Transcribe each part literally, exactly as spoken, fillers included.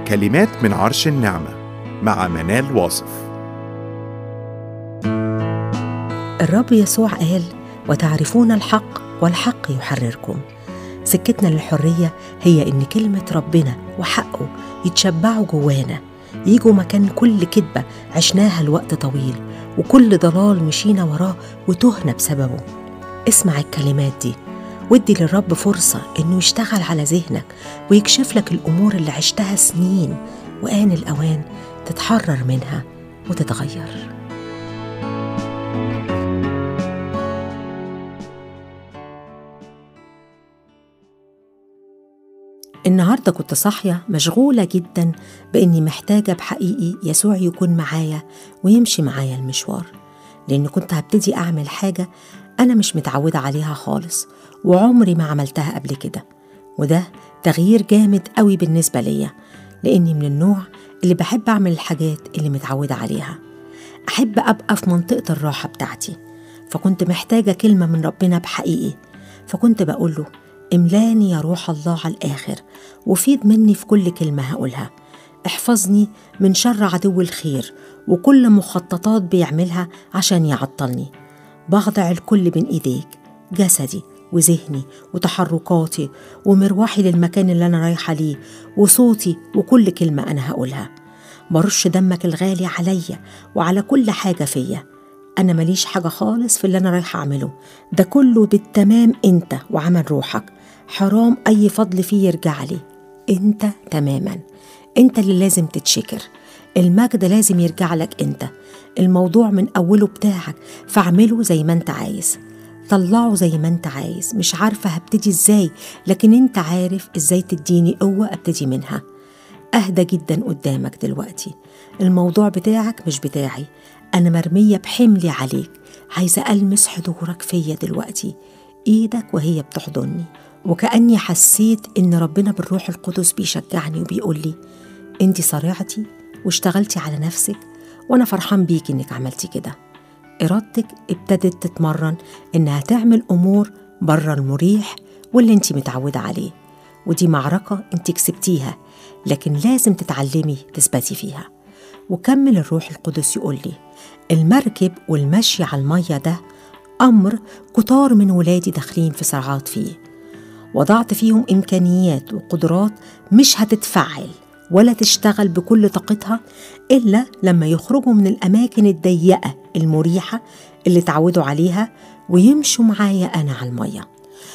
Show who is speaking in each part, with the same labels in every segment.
Speaker 1: كلمات من عرش النعمة مع منال واصف.
Speaker 2: الرب يسوع قال: وتعرفون الحق والحق يحرركم. سكتنا للحرية هي إن كلمة ربنا وحقه يتشبعوا جوانا، يجوا مكان كل كذبة عشناها لوقت طويل وكل ضلال مشينا وراه وتهنا بسببه. اسمع الكلمات دي وادي للرب فرصة إنه يشتغل على ذهنك ويكشف لك الأمور اللي عشتها سنين، وآن الأوان تتحرر منها وتتغير. النهاردة كنت صاحية مشغولة جدا بإني محتاجة بحقيقي يسوع يكون معايا ويمشي معايا المشوار، لأن كنت هبتدي أعمل حاجة أنا مش متعودة عليها خالص وعمري ما عملتها قبل كده، وده تغيير جامد قوي بالنسبة ليا، لأني من النوع اللي بحب أعمل الحاجات اللي متعودة عليها، أحب أبقى في منطقة الراحة بتاعتي. فكنت محتاجة كلمة من ربنا بحقيقي، فكنت بقوله: املاني يا روح الله على الآخر وفيد مني في كل كلمة هقولها، احفظني من شر عدو الخير وكل مخططات بيعملها عشان يعطلني. بخضع الكل بين إيديك، جسدي وذهني وتحركاتي ومروحي للمكان اللي أنا رايحة ليه وصوتي وكل كلمة أنا هقولها. برش دمك الغالي عليا وعلى كل حاجة فيا. أنا ماليش حاجة خالص في اللي أنا رايحة أعمله، ده كله بالتمام أنت وعمل روحك، حرام أي فضل فيه يرجع لي. أنت تماما، أنت اللي لازم تتشكر، المجد لازم يرجع لك أنت، الموضوع من أوله بتاعك، فاعمله زي ما أنت عايز، طلعه زي ما أنت عايز. مش عارفة هبتدي إزاي، لكن أنت عارف إزاي تديني قوة أبتدي منها. أهدى جدا قدامك دلوقتي، الموضوع بتاعك مش بتاعي، أنا مرمية بحملي عليك، عايزة ألمس حضورك فيا دلوقتي، إيدك وهي بتحضني، وكأني حسيت إن ربنا بالروح القدس بيشجعني وبيقول لي: أنتي صرعتي واشتغلتي على نفسك وأنا فرحان بيك إنك عملتي كده. إرادتك ابتدت تتمرن إنها تعمل أمور بره المريح واللي أنتي متعودة عليه، ودي معركة أنتي كسبتيها، لكن لازم تتعلمي تثبتي فيها. وكمل الروح القدس يقول لي: المركب والمشي على المية ده أمر كتار من ولادي داخلين في صراعات فيه، وضعت فيهم إمكانيات وقدرات مش هتتفعل ولا تشتغل بكل طاقتها إلا لما يخرجوا من الأماكن الضيقة المريحة اللي تعودوا عليها ويمشوا معايا أنا على المية.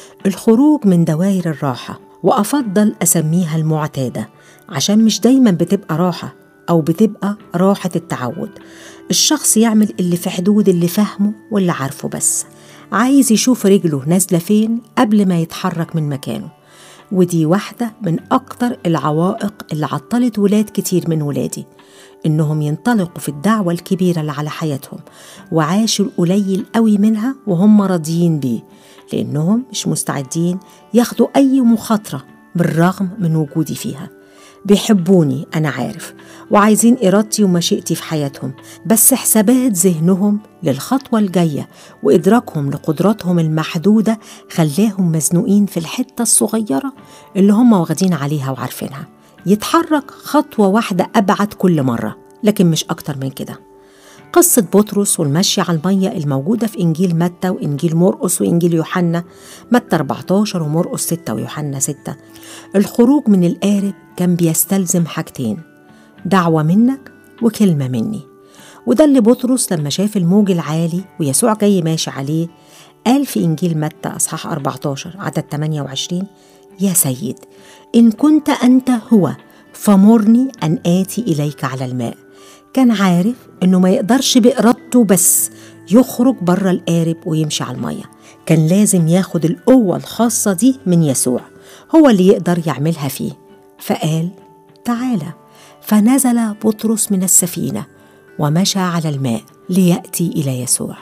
Speaker 2: الخروج من دوائر الراحة، وأفضل أسميها المعتادة، عشان مش دايما بتبقى راحة أو بتبقى راحة التعود. الشخص يعمل اللي في حدود اللي فهمه واللي عارفه، بس عايز يشوف رجله نازلة فين قبل ما يتحرك من مكانه. ودي واحدة من أكتر العوائق اللي عطلت ولاد كتير من ولادي إنهم ينطلقوا في الدعوة الكبيرة اللي على حياتهم وعاشوا القليل قوي منها وهم راضيين بيه، لأنهم مش مستعدين ياخدوا أي مخاطرة بالرغم من وجودي فيها. بيحبوني أنا عارف وعايزين إرادتي ومشيئتي في حياتهم، بس حسابات ذهنهم للخطوة الجاية وإدراكهم لقدراتهم المحدودة خلاهم مزنوقين في الحتة الصغيرة اللي هم واخدين عليها وعارفينها. يتحرك خطوة واحدة أبعد كل مرة، لكن مش أكتر من كده. قصة بطرس والمشي على المية الموجودة في إنجيل متى وإنجيل مرقس وإنجيل يوحنا، متى أربعتاشر ومرقس ستة ويوحنا ستة. الخروج من القارب كان بيستلزم حاجتين: دعوة منك وكلمة مني. وده اللي بطرس لما شاف الموج العالي ويسوع جاي ماشي عليه قال في إنجيل متى أصحاح أربعتاشر عدد ثمانية وعشرين: يا سيد، إن كنت أنت هو فمرني أن آتي إليك على الماء. كان عارف إنه ما يقدرش بإرادته بس يخرج بره القارب ويمشي على المية، كان لازم ياخد القوة الخاصة دي من يسوع، هو اللي يقدر يعملها فيه. فقال: تعالى. فنزل بطرس من السفينة ومشى على الماء ليأتي إلى يسوع.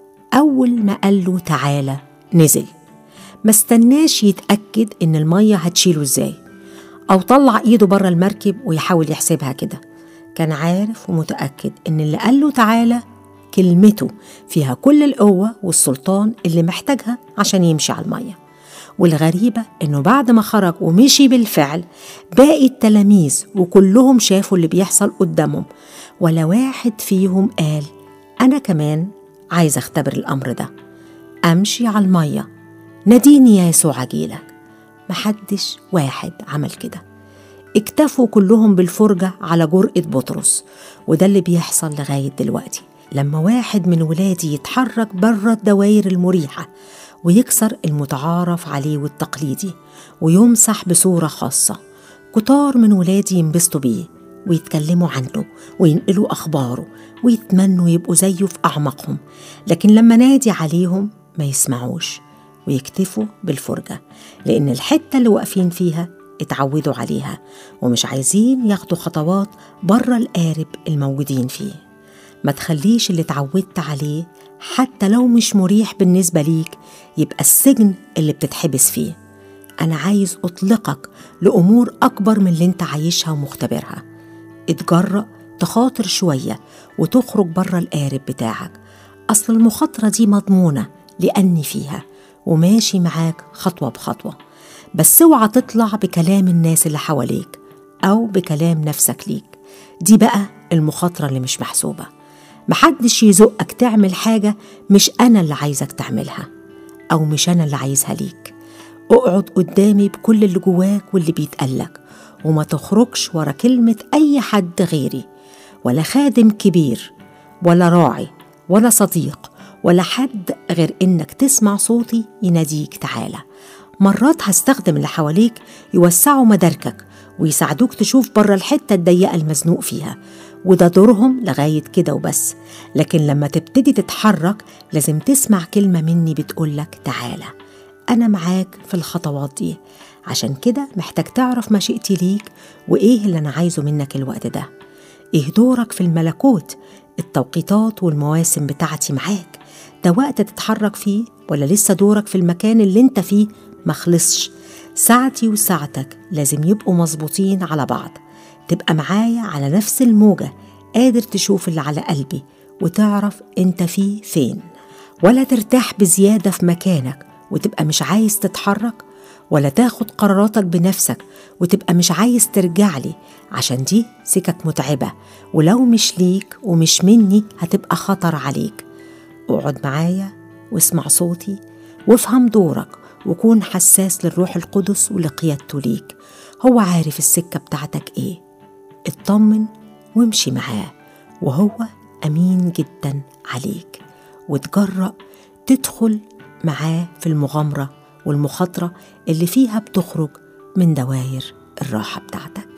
Speaker 2: أول ما قال له تعالى نزل، ما استناش يتأكد إن المية هتشيله إزاي أو طلع إيده بره المركب ويحاول يحسبها كده. كان عارف ومتأكد إن اللي قال له تعالى كلمته فيها كل القوة والسلطان اللي محتاجها عشان يمشي على المية. والغريبة إنه بعد ما خرج ومشي بالفعل باقي التلاميذ وكلهم شافوا اللي بيحصل قدامهم، ولا واحد فيهم قال أنا كمان عايز أختبر الأمر ده، أمشي على المية، ناديني يا يسوع أجيلك. محدش واحد عمل كده. اكتفوا كلهم بالفرجة على جرأة بطرس، وده اللي بيحصل لغاية دلوقتي. لما واحد من ولادي يتحرك بره الدوائر المريحة ويكسر المتعارف عليه والتقليدي ويمسح بصورة خاصة، كتار من ولادي ينبسطوا بيه ويتكلموا عنه وينقلوا أخباره ويتمنوا يبقوا زيه في أعماقهم، لكن لما نادي عليهم ما يسمعوش ويكتفوا بالفرجة، لأن الحتة اللي واقفين فيها اتعودوا عليها ومش عايزين ياخدوا خطوات بره القارب الموجودين فيه. ما تخليش اللي اتعودت عليه حتى لو مش مريح بالنسبة ليك يبقى السجن اللي بتتحبس فيه. أنا عايز أطلقك لأمور أكبر من اللي انت عايشها ومختبرها. اتجرأ تخاطر شوية وتخرج بره القارب بتاعك، أصل المخاطرة دي مضمونة لأني فيها وماشي معاك خطوة بخطوة. بس اوعى تطلع بكلام الناس اللي حواليك أو بكلام نفسك ليك، دي بقى المخاطرة اللي مش محسوبة. محدش يزقك تعمل حاجة مش أنا اللي عايزك تعملها أو مش أنا اللي عايزها ليك. اقعد قدامي بكل اللي جواك واللي بيتقالك، وما تخرجش ورا كلمة أي حد غيري، ولا خادم كبير ولا راعي ولا صديق ولا حد، غير إنك تسمع صوتي يناديك تعالى. مرات هستخدم اللي حواليك يوسعوا مداركك ويساعدوك تشوف بره الحتة الضيقة المزنوق فيها، وده دورهم لغاية كده وبس. لكن لما تبتدي تتحرك لازم تسمع كلمة مني بتقولك تعالى، أنا معاك في الخطوات دي. عشان كده محتاج تعرف مشيئتي ليك وإيه اللي أنا عايزه منك الوقت ده، إيه دورك في الملكوت، التوقيتات والمواسم بتاعتي معاك، ده وقت تتحرك فيه ولا لسه دورك في المكان اللي انت فيه مخلصش. ساعتي وساعتك لازم يبقوا مظبوطين على بعض، تبقى معايا على نفس الموجة، قادر تشوف اللي على قلبي وتعرف انت فيه فين، ولا ترتاح بزيادة في مكانك وتبقى مش عايز تتحرك، ولا تاخد قراراتك بنفسك وتبقى مش عايز ترجع لي، عشان دي سكك متعبة، ولو مش ليك ومش مني هتبقى خطر عليك. اقعد معايا واسمع صوتي وافهم دورك، وكون حساس للروح القدس ولقيادته ليك، هو عارف السكة بتاعتك ايه. اطمن وامشي معاه، وهو أمين جدا عليك، وتجرأ تدخل معاه في المغامرة والمخاطرة اللي فيها بتخرج من دوائر الراحة بتاعتك.